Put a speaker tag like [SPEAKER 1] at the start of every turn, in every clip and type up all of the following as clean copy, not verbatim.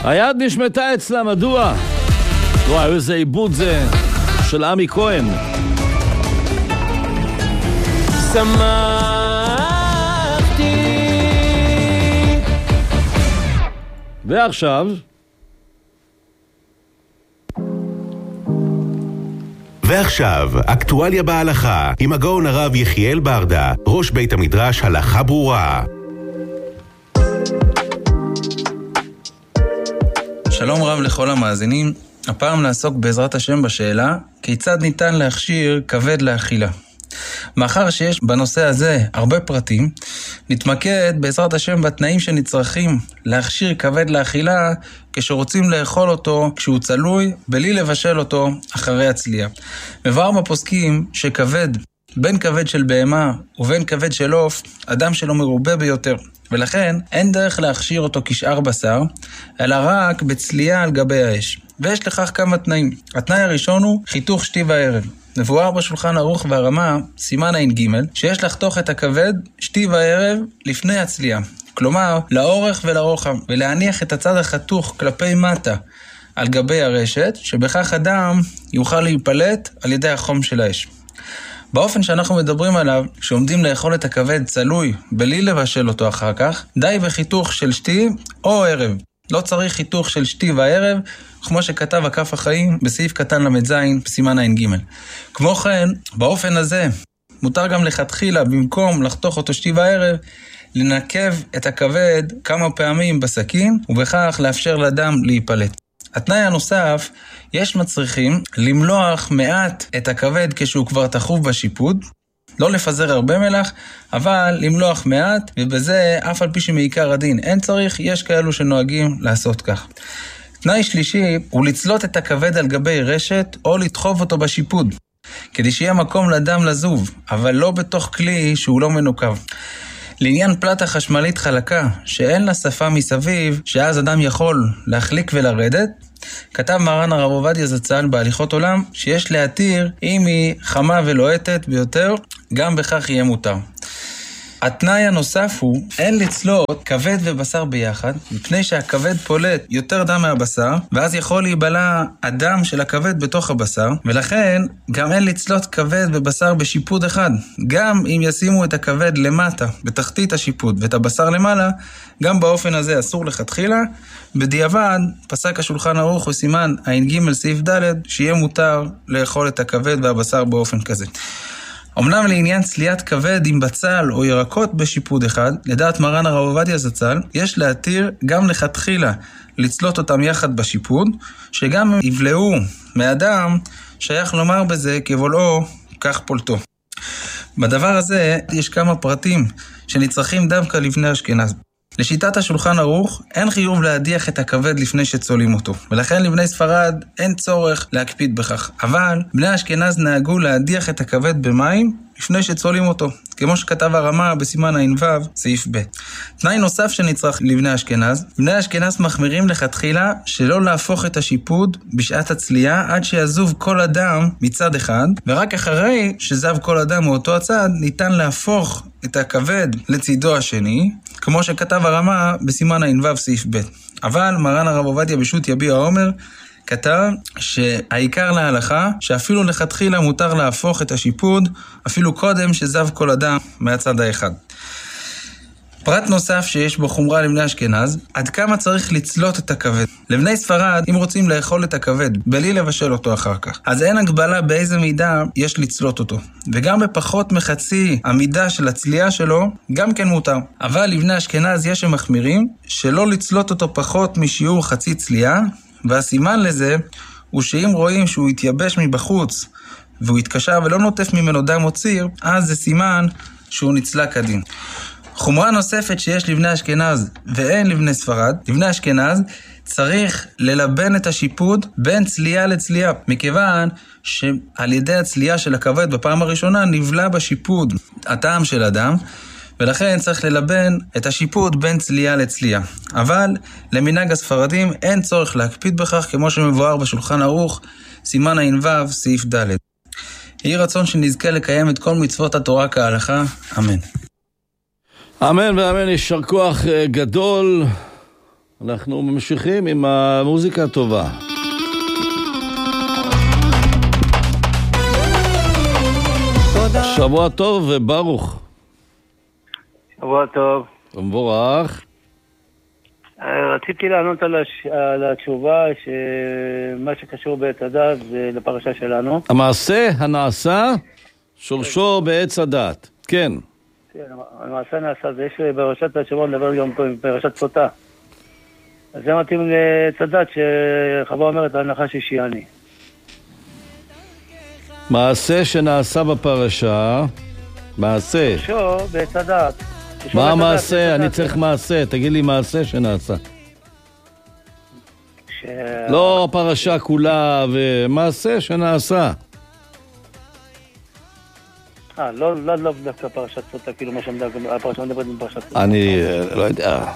[SPEAKER 1] היד נשמתה אצלה, מדוע? וואי, איזה עיבוד זה של עמי כהן.
[SPEAKER 2] שמחתי.
[SPEAKER 1] ועכשיו?
[SPEAKER 3] ועכשיו, אקטואליה בהלכה, עם הגאון הרב יחיאל ברדה, ראש בית המדרש הלכה ברורה.
[SPEAKER 4] שלום רב לכל המאזינים. הפעם נעסוק בעזרת השם בשאלה, כיצד ניתן להכשיר כבד לאכילה. מאחר שיש בנושא הזה הרבה פרטים, נתמקד בעזרת השם בתנאים שנצרכים להכשיר כבד לאכילה כשרוצים לאכול אותו כשהוא צלוי, בלי לבשל אותו אחרי הצלייה. מבואר בפוסקים שכבד, בין כבד של בהמה ובין כבד של עוף, אדם שלו מרובה ביותר. ולכן אין דרך להכשיר אותו כשאר בשר, אלא רק בצלייה על גבי האש. ויש לכך כמה תנאים. התנאי הראשון הוא חיתוך שתי וערב. מבואר בשולחן ערוך והרמה, סימן עין ג', שיש לחתוך את הכבד שתי וערב לפני הצלייה. כלומר, לאורך ולרוחב, ולהניח את הצד החתוך כלפי מטה על גבי הרשת, שבכך אדם יוכל להיפלט על ידי החום של האש. באופן שאנחנו מדברים עליו, שעומדים לאכול את הכבד צלוי, בלי לבשל אותו אחר כך, די בחיתוך של שתי או ערב. לא צריך חיתוך של שתי וערב, כמו שכתב הכף החיים בסעיף קטן למדזין בסימן עין ג'. כמו כן, באופן הזה, מותר גם לכתחילה, במקום לחתוך אותו שתי וערב, לנקב את הכבד כמה פעמים בסכין, ובכך לאפשר לאדם להיפלט. התנאי הנוסף, יש מצריכים למלוח מעט את הכבד כשהוא כבר תחוב בשיפוד, לא לפזר הרבה מלח, אבל למלוח מעט, ובזה אף על פי שמעיקר הדין אין צריך, יש כאלו שנוהגים לעשות כך. תנאי שלישי הוא לצלות את הכבד על גבי רשת או לדחוף אותו בשיפוד, כדי שיהיה מקום לדם לזוב, אבל לא בתוך כלי שהוא לא מנוקב. לעניין פלטה חשמלית חלקה שאין לה שפה מסביב, שאז אדם יכול להחליק ולרדת, כתב מרן הרב עובדיה זצ"ל בהליכות עולם שיש להתיר אם היא חמה ולוהטת ביותר, גם בכך יהיה מותר. התנאי הנוסף הוא, אין לצלות כבד ובשר ביחד, מפני שהכבד פולט יותר דם מהבשר, ואז יכול להיבלע הדם של הכבד בתוך הבשר, ולכן גם אין לצלות כבד ובשר בשיפוד אחד. גם אם ישימו את הכבד למטה, בתחתית השיפוד, ואת הבשר למעלה, גם באופן הזה אסור לכתחילה. בדיעבד, פסק השולחן ערוך וסימן עין ג' סעיף ד' שיהיה מותר לאכול את הכבד והבשר באופן כזה. אמנם לעניין צליית כבד עם בצל או ירקות בשיפוד אחד, לדעת מרן הרב עובדיה זצ"ל, יש להתיר גם לכתחילה לצלות אותם יחד בשיפוד, שגם יבלעו מאדם שייך לומר בזה כבולעו כך פולטו. בדבר הזה יש כמה פרטים שנצרכים דווקא לבני אשכנז. לשיטת השולחן ערוך, אין חיוב להדיח את הכבד לפני שצולים אותו, ולכן לבני ספרד אין צורך להקפיד בכך. אבל בני אשכנז נהגו להדיח את הכבד במים לפני שצולים אותו, כמו שכתב הרמה בסימן עין ו' סעיף ב'. תנאי נוסף שנצרך לבני אשכנז, בני אשכנז מחמירים לכתחילה שלא להפוך את השיפוד בשעת הצלייה עד שיזוב כל אדם מצד אחד, ורק אחרי שזב כל אדם מאותו הצד ניתן להפוך את הכבד לצידו השני, כמו שכתב הרמה בסימן עין ו' סעיף ב'. אבל מרן הרב עובדיה בשו"ת יביע העומר כתב שהעיקר להלכה שאפילו לכתחילה מותר להפוך את השיפוד אפילו קודם שזב כל אדם מהצד האחד. פרט נוסף שיש בו חומרה לבני אשכנז, עד כמה צריך לצלות את הכבד. לבני ספרד, אם רוצים לאכול את הכבד בלי לבשל אותו אחר כך, אז אין הגבלה באיזה מידה יש לצלות אותו. וגם בפחות מחצי המידה של הצלייה שלו, גם כן מותר. אבל לבני אשכנז יש שמחמירים שלא לצלות אותו פחות משיעור חצי צלייה, והסימן לזה הוא שאם רואים שהוא יתייבש מבחוץ והוא יתקשר ולא נוטף ממנו דם או ציר, אז זה סימן שהוא נצלה כדין. חומרה נוספת שיש לבני אשכנז ואין לבני ספרד, לבני אשכנז צריך ללבן את השיפוד בין צלייה לצלייה, מכיוון שעל ידי הצלייה של הכבד בפעם הראשונה נבלע בשיפוד הטעם של אדם, ולכן צריך ללבן את השיפוד בין צלייה לצלייה. אבל למנהג הספרדים אין צורך להקפיד בכך, כמו שמבואר בשולחן ערוך סימן עין ו' סעיף ד'. יהי רצון שנזכה לקיים את כל מצוות התורה כהלכה. אמן.
[SPEAKER 1] אמן ואמן. יישר כוח גדול אנחנו ממשיכים עם המוזיקה הטובה. שבוע טוב וברוך.
[SPEAKER 2] שבוע טוב.
[SPEAKER 1] מבורך.
[SPEAKER 2] רציתי לענות על התשובה שמה שקשור בעץ הדת זה לפרשה שלנו.
[SPEAKER 1] המעשה הנעשה שורשו בעץ הדת. כן.
[SPEAKER 2] כן, המעשה נעשה, זה יש בפרשת השבוע נדבר גם פה בפרשת סוטה. אז זה מתאים לעץ הדת שחווה אומרת הנחש השיעני.
[SPEAKER 1] מעשה שנעשה בפרשה, מעשה.
[SPEAKER 2] שורשו בעץ הדת.
[SPEAKER 1] מה המעשה? אני צריך מעשה, תגיד לי מעשה שנעשה. לא הפרשה כולה ומעשה שנעשה.
[SPEAKER 2] לא דווקא פרשת סוטה, כאילו מה שהפרשה מדברת בפרשת סוטה.
[SPEAKER 1] אני לא יודע.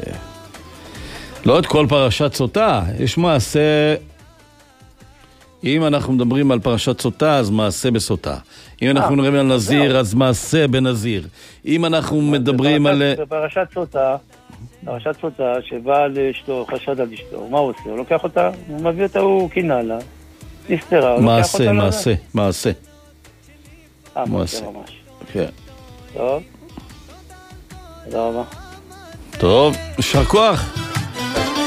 [SPEAKER 1] לא את כל פרשת סוטה, יש מעשה. אם אנחנו מדברים על פרשת סוטה, אז מעשה בסוטה. אם אנחנו מדברים על נזיר, אז מעשה בנזיר. אם אנחנו מדברים על...
[SPEAKER 2] בפרשת סוטה שבא לאשתו, חשד על אשתו, מה הוא עושה? הוא לוקח אותה, הוא מביא אותה, הוא קינה לה, נסתרה, הוא לוקח אותה.
[SPEAKER 1] מעשה.
[SPEAKER 2] מעשה ממש.
[SPEAKER 1] כן.
[SPEAKER 2] טוב. תודה רבה.
[SPEAKER 1] טוב, יישר כוח.